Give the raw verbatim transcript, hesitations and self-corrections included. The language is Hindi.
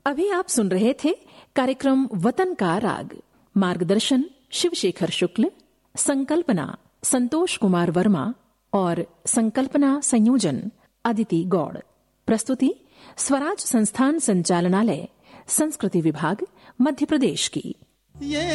अभी आप सुन रहे थे कार्यक्रम वतन का राग। मार्गदर्शन शिवशेखर शुक्ल, संकल्पना संतोष कुमार वर्मा और संकल्पना संयोजन अदिति गौड़। प्रस्तुति स्वराज संस्थान संचालनालय, संस्कृति विभाग, मध्य प्रदेश की।